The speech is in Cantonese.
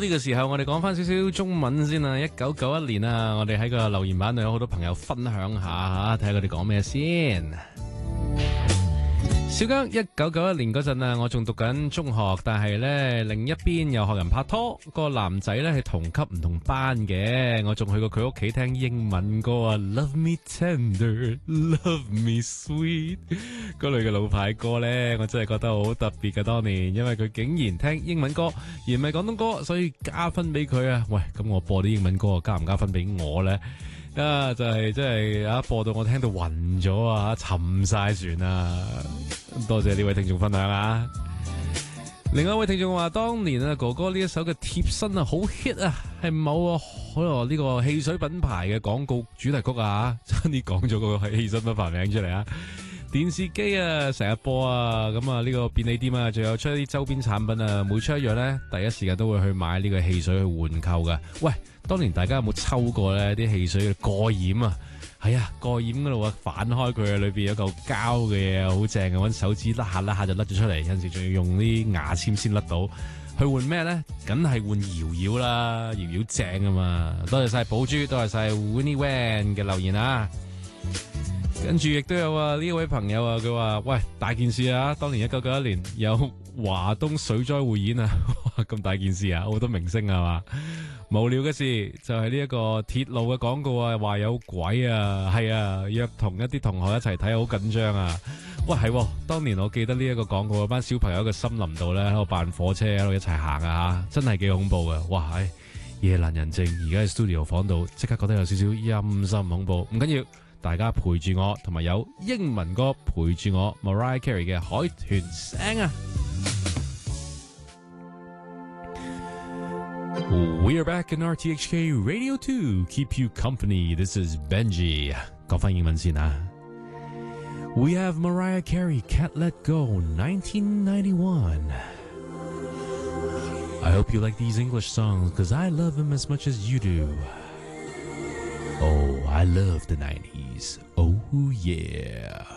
呢個時候，我哋講翻少少中文先啊。1991年啊，我哋喺個留言板度有好多朋友分享下吓，睇下佢哋講咩先。小姜1991年嗰陣啊，我仲讀緊中學，但係呢另一邊又學人拍拖，個男仔呢係同級唔同班嘅，我仲去過佢屋企聽英文歌啊 ，Love Me Tender, Love Me Sweet 嗰類嘅老牌歌呢，我真係覺得好特別嘅當年，因為佢竟然聽英文歌而唔係廣東歌，所以加分俾佢啊！喂，咁我播啲英文歌加唔加分俾我呢？啊，就係真係啊，播到我聽到暈咗啊，沉晒船啊！多謝呢位聽眾分享啊！另外一位聽眾話，當年啊哥哥呢一首嘅貼身啊好 hit 啊，係某啊可能呢個汽水品牌嘅廣告主題曲啊，差啲講咗個汽水品牌名出嚟啊！電視機啊成日播啊，咁啊呢個便利店啊，仲有出一啲周邊產品啊，每出一樣呢，第一時間都會去買呢個汽水去換購噶。喂，當年大家有冇抽過呢啲汽水嘅蓋掩啊？係啊，蓋掩嗰度啊，反開佢啊，裏邊有嚿膠嘅嘢，好正嘅，搵手指甩下就甩咗出嚟，有陣時仲要用啲牙籤先甩到。去換咩呢？梗係換搖搖啦，搖搖正啊嘛！多謝晒寶珠，多謝晒 Winnie Wan 嘅留言啊！跟住亦都有啊呢位朋友啊，佢話喂，大件事啊！當年1991年有華東水災匯演啊，咁大件事啊，好多明星啊嘛。無聊嘅事就係呢一個鐵路嘅廣告啊，話有鬼啊，係啊，約同一啲同學一齊睇，好緊張啊！喂，係，當年我記得呢一個廣告，班小朋友喺個森林度咧，喺度扮火車，喺度一齊行啊，真係幾恐怖噶！哇，夜闌人靜，而家喺 studio 房度，即刻覺得有少少陰森恐怖。唔緊要，大家陪住我，同埋有英文歌陪住我 ，Mariah Carey 嘅海豚聲啊！ We are back in RTHK Radio 2, keep you company. This is Benji. 講翻英文先啊。We have Mariah Carey, Can't Let Go, 1991. I hope you like these English songs, because I love them as much as you do. Oh, I love the 90s. Oh, yeah.